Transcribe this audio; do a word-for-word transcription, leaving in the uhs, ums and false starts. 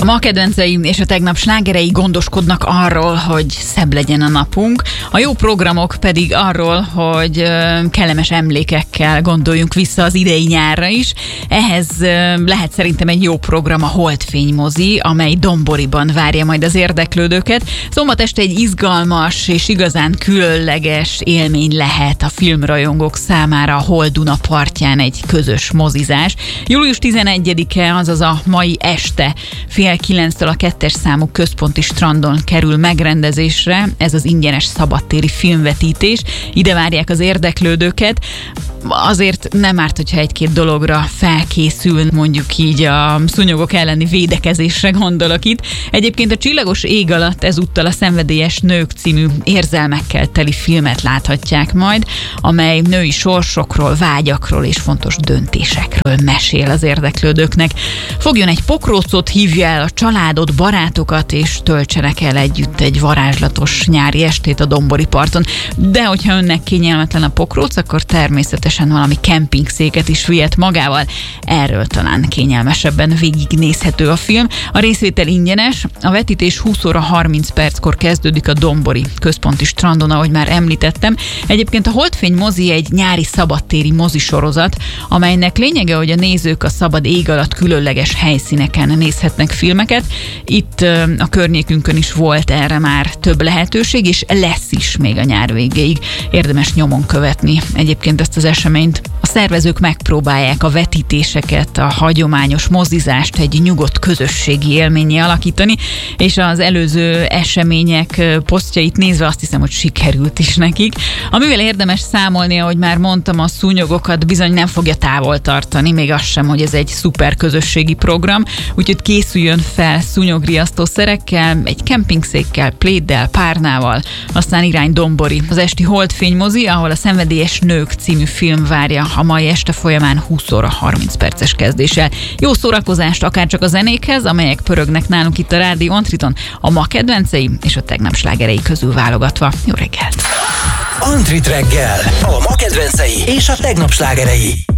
A ma kedvenceim és a tegnap slágerei gondoskodnak arról, hogy szebb legyen a napunk, a jó programok pedig arról, hogy kellemes emlékekkel gondoljunk vissza az idei nyárra is. Ehhez lehet szerintem egy jó program a Holdfény mozi, amely Domboriban várja majd az érdeklődőket. Szombat este egy izgalmas és igazán különleges élmény lehet a filmrajongók számára a Hold-Duna partján egy közös mozizás. július tizenegyedike, azaz a mai este fél kilenctől a kettes számú központi strandon kerül megrendezésre ez az ingyenes szabadtéri filmvetítés. Ide várják az érdeklődőket. Azért nem árt, hogyha egy-két dologra felkészül, mondjuk így a szúnyogok elleni védekezésre gondolok itt. Egyébként a Csillagos ég alatt ezúttal a Szenvedélyes nők című érzelmekkel teli filmet láthatják majd, amely női sorsokról, vágyakról és fontos döntésekről mesél az érdeklődőknek. Fogjon egy pokrócot, hívja el a családot, barátokat, és töltsenek el együtt egy varázslatos nyári estét a Dombori parton. De hogyha önnek kényelmetlen a pokróc, akkor természetesen valami kempingszéket is vihet magával. Erről talán kényelmesebben végignézhető a film. A részvétel ingyenes, a vetítés húsz óra harminc perckor kezdődik a Dombori központi strandon, ahogy már említettem. Egyébként a Holdfény mozi egy nyári szabadtéri mozisorozat, amelynek lényege, hogy a nézők a szabad ég alatt különleges helyszíneken nézhetnek filmeket. Itt a környékünkön is volt erre már több lehetőség, és lesz is még a nyár végéig. Érdemes nyomon követni egyébként ezt az eseményt. A szervezők megpróbálják a vetítéseket, a hagyományos mozizást egy nyugodt közösségi élménnyé alakítani, és az előző események posztjait nézve azt hiszem, hogy sikerült is nekik. Amivel érdemes számolni, ahogy már mondtam, a szúnyogokat bizony nem fogja távol tartani, még az sem, hogy ez egy szuper közösségi program, úgyhogy készüljön fel szúnyogriasztó szerekkel, egy kempingszékkel, pléddel, párnával, aztán irány Dombori, az esti Holdfény mozi, ahol a Szenvedélyes nők című film várja a mai este folyamán húsz óra harminc perces kezdéssel. Jó szórakozást akárcsak a zenékhez, amelyek pörögnek nálunk itt a Rádió Antriton, a ma kedvenceim és a tegnap slágerei közül válogatva. Jó reggelt! Antrit reggel, a ma kedvencei és a tegnap slágerei.